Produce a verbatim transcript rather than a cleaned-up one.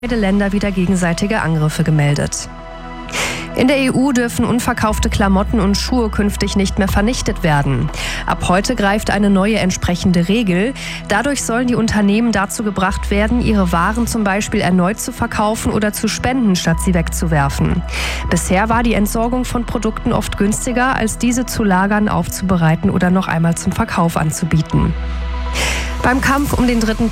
Beide Länder wieder gegenseitige Angriffe gemeldet. In der E U dürfen unverkaufte Klamotten und Schuhe künftig nicht mehr vernichtet werden. Ab heute greift eine neue entsprechende Regel. Dadurch sollen die Unternehmen dazu gebracht werden, ihre Waren zum Beispiel erneut zu verkaufen oder zu spenden, statt sie wegzuwerfen. Bisher war die Entsorgung von Produkten oft günstiger, als diese zu lagern, aufzubereiten oder noch einmal zum Verkauf anzubieten. Beim Kampf um den dritten